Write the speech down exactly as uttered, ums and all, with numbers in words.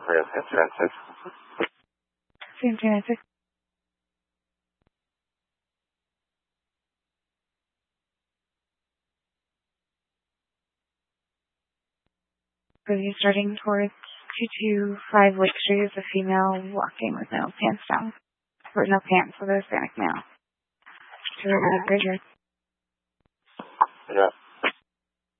Real San Francisco. San Francisco. Really starting towards two two five Lake Street is a female walking with no pants down. Or no pants with a Hispanic male. To the bridge. Yeah.